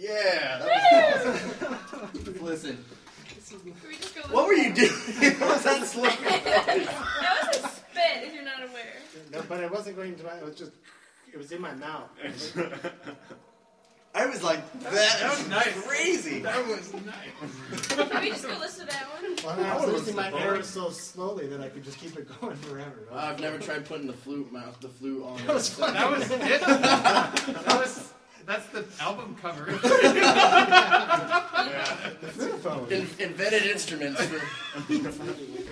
Yeah, that was awesome. Listen. What were you doing? What was that slow? That was a spit, if you're not aware. No, but it wasn't going to my. It was in my mouth. I was like, that was nice. Crazy. That was nice. Can we just go listen to that one? Well, I was losing my air so slowly that I could just keep it going forever. I've never tried putting the flute on. That was fun. That was it. That's the album cover. The flute phone. Invented instruments for.